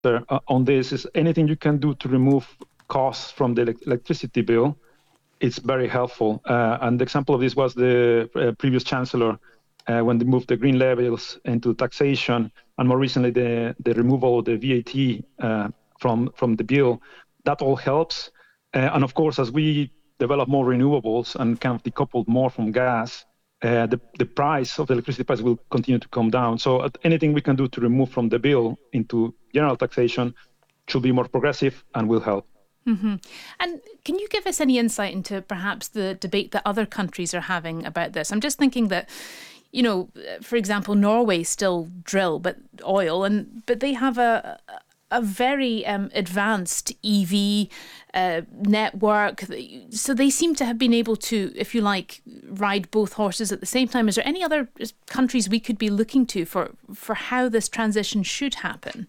on this is anything you can do to remove costs from the electricity bill. It's very helpful. And the example of this was the previous chancellor when they moved the green levels into taxation, and more recently the removal of the VAT from the bill. That all helps. And of course, as we develop more renewables and kind of decoupled more from gas, the price of the electricity price will continue to come down. So anything we can do to remove from the bill into general taxation should be more progressive and will help. Mm-hmm. And can you give us any insight into perhaps the debate that other countries are having about this? I'm just thinking that, you know, for example, Norway still drill oil, but they have a very advanced EV network. So they seem to have been able to, if you like, ride both horses at the same time. Is there any other countries we could be looking to for how this transition should happen?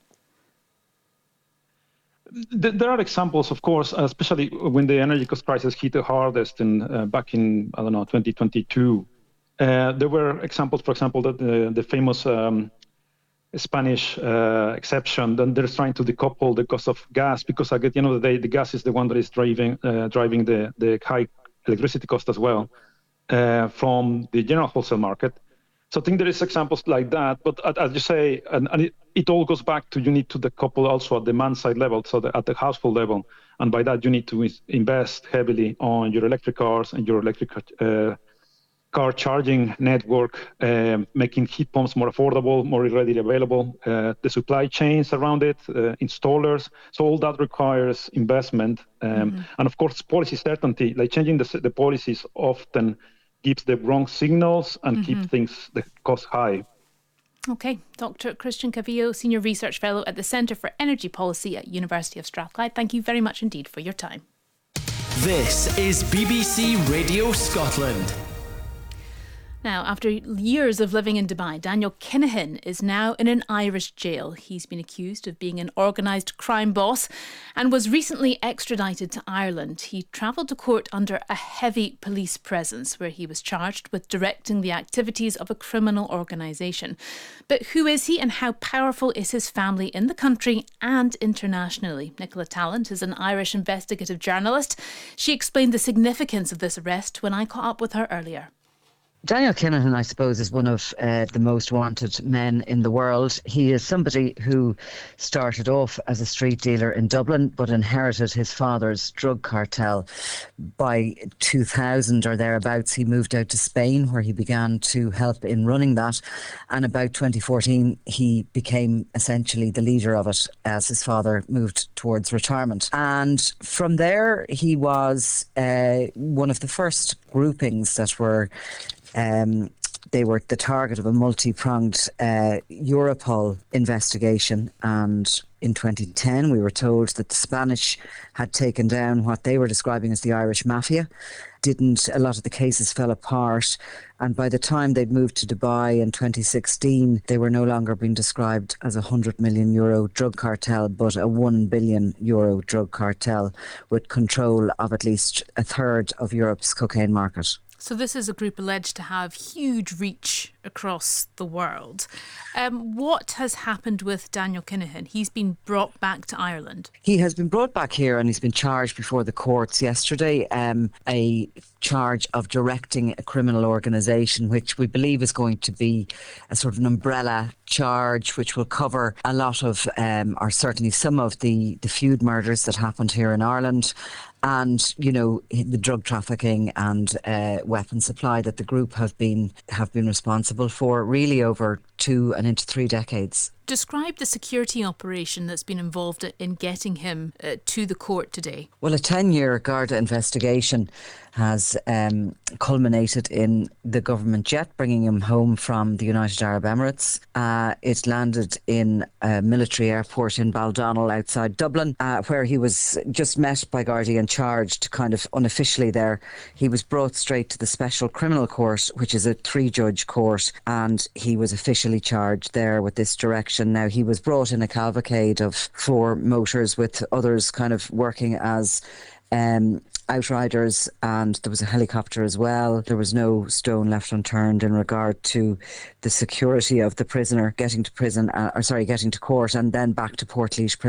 There are examples, of course, especially when the energy cost crisis hit the hardest back in, 2022. There were examples, for example, that the famous Spanish exception, then they're trying to decouple the cost of gas because at the end of the day, the gas is the one that is driving the high electricity cost as well from the general wholesale market. So I think there is examples like that, but as you say, and it all goes back to you need to decouple also at demand side level, so at the household level, and by that you need to invest heavily on your electric cars and your electric car charging network, making heat pumps more affordable, more readily available, the supply chains around it, installers. So all that requires investment, and of course policy certainty. Like changing the policies often gives the wrong signals and keeps the cost high. Okay, Dr. Christian Cavillo, Senior Research Fellow at the Centre for Energy Policy at University of Strathclyde. Thank you very much indeed for your time. This is BBC Radio Scotland. Now, after years of living in Dubai, Daniel Kinahan is now in an Irish jail. He's been accused of being an organised crime boss and was recently extradited to Ireland. He travelled to court under a heavy police presence where he was charged with directing the activities of a criminal organisation. But who is he and how powerful is his family in the country and internationally? Nicola Tallant is an Irish investigative journalist. She explained the significance of this arrest when I caught up with her earlier. Daniel Kinahan, I suppose, is one of the most wanted men in the world. He is somebody who started off as a street dealer in Dublin, but inherited his father's drug cartel. By 2000 or thereabouts, he moved out to Spain, where he began to help in running that. And about 2014, he became essentially the leader of it as his father moved towards retirement. And from there, he was one of the first groupings that were they were the target of a multi-pronged Europol investigation, and in 2010 we were told that the Spanish had taken down what they were describing as the Irish mafia. A lot of the cases fell apart, and by the time they'd moved to Dubai in 2016, they were no longer being described as a €100 million drug cartel, but a €1 billion drug cartel with control of at least a third of Europe's cocaine market. So this is a group alleged to have huge reach across the world. What has happened with Daniel Kinahan? He's been brought back to Ireland. He has been brought back here and he's been charged before the courts yesterday. A charge of directing a criminal organisation, which we believe is going to be a sort of an umbrella charge, which will cover a lot of, or certainly some of the feud murders that happened here in Ireland. And, you know, the drug trafficking and weapon supply that the group have been responsible for really over 2 and into 3 decades. Describe the security operation that's been involved in getting him to the court today. Well, a 10-year Garda investigation has culminated in the government jet bringing him home from the United Arab Emirates. It landed in a military airport in Baldonnel outside Dublin, where he was just met by Gardaí and charged kind of unofficially there. He was brought straight to the Special Criminal Court, which is a 3-judge court, and he was officially charged there with this direction. Now, he was brought in a cavalcade of 4 motors with others kind of working as outriders, and there was a helicopter as well. There was no stone left unturned in regard to the security of the prisoner getting to court and then back to Portlaoise prison.